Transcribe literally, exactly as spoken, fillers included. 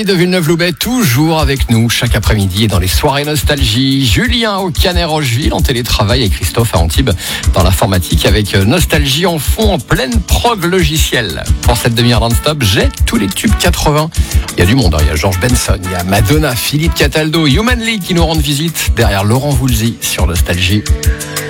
De Villeneuve-Loubet, toujours avec nous chaque après-midi et dans les soirées nostalgie. Julien au Canet-Rocheville en télétravail et Christophe à Antibes dans l'informatique avec Nostalgie en fond en pleine prog logicielle. Pour cette demi-heure non-stop, j'ai tous les tubes quatre-vingts. Il y a du monde, hein. Il y a George Benson, il y a Madonna, Philippe Cataldo, Human League qui nous rendent visite derrière Laurent Voulzy sur Nostalgie.